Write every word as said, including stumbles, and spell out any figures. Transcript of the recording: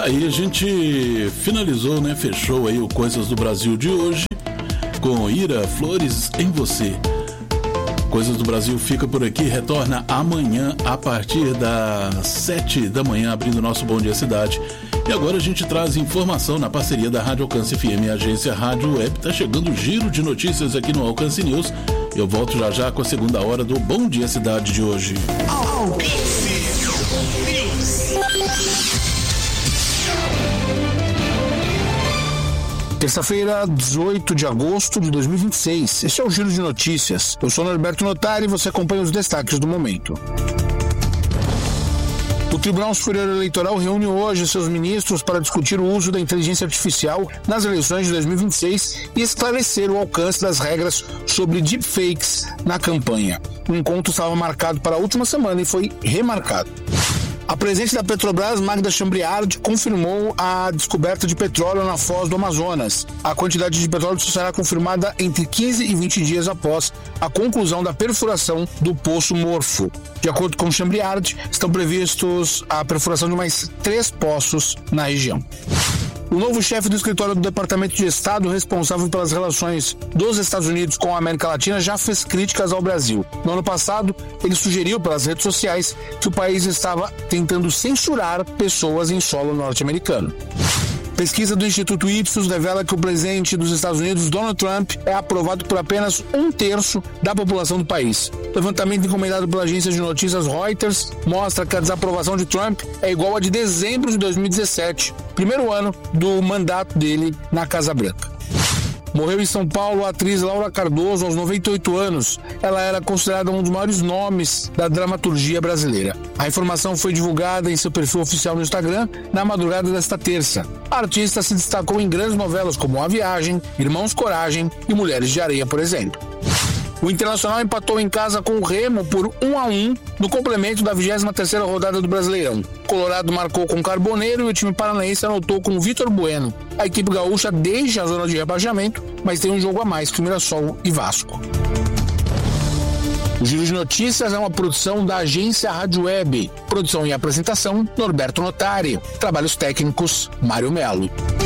Aí a gente finalizou, né? Fechou aí o Coisas do Brasil de hoje com Ira Flores em Você. Coisas do Brasil fica por aqui, retorna amanhã a partir das sete da manhã, abrindo o nosso Bom Dia Cidade. E agora a gente traz informação na parceria da Rádio Alcance F M e a agência Rádio Web. Tá chegando o giro de notícias aqui no Alcance News. Eu volto já já com a segunda hora do Bom Dia Cidade de hoje. Alcance News. Terça-feira, dezoito de agosto de dois mil e vinte e seis. Este é o Giro de Notícias. Eu sou Norberto Notari e você acompanha os destaques do momento. O Tribunal Superior Eleitoral reúne hoje seus ministros para discutir o uso da inteligência artificial nas eleições de dois mil e vinte e seis e esclarecer o alcance das regras sobre deepfakes na campanha. O encontro estava marcado para a última semana e foi remarcado. A presidente da Petrobras, Magda Chambriard, confirmou a descoberta de petróleo na foz do Amazonas. A quantidade de petróleo será confirmada entre quinze e vinte dias após a conclusão da perfuração do Poço Morfo. De acordo com Chambriard, estão previstos a perfuração de mais três poços na região. O novo chefe do escritório do Departamento de Estado, responsável pelas relações dos Estados Unidos com a América Latina, já fez críticas ao Brasil. No ano passado, ele sugeriu pelas redes sociais que o país estava tentando censurar pessoas em solo norte-americano. Pesquisa do Instituto Ipsos revela que o presidente dos Estados Unidos, Donald Trump, é aprovado por apenas um terço da população do país. O levantamento encomendado pela agência de notícias Reuters mostra que a desaprovação de Trump é igual a de dezembro de dois mil e dezessete, primeiro ano do mandato dele na Casa Branca. Morreu em São Paulo a atriz Laura Cardoso aos noventa e oito anos. Ela era considerada um dos maiores nomes da dramaturgia brasileira. A informação foi divulgada em seu perfil oficial no Instagram na madrugada desta terça. A artista se destacou em grandes novelas como A Viagem, Irmãos Coragem e Mulheres de Areia, por exemplo. O Internacional empatou em casa com o Remo por um a um no complemento da vigésima terceira rodada do Brasileirão. O Colorado marcou com Carboneiro e o time paranaense anotou com Vitor Bueno. A equipe gaúcha deixa a zona de rebaixamento, mas tem um jogo a mais que Mirassol e Vasco. O Giro de Notícias é uma produção da agência Rádio Web. Produção e apresentação, Norberto Notari. Trabalhos técnicos, Mário Melo.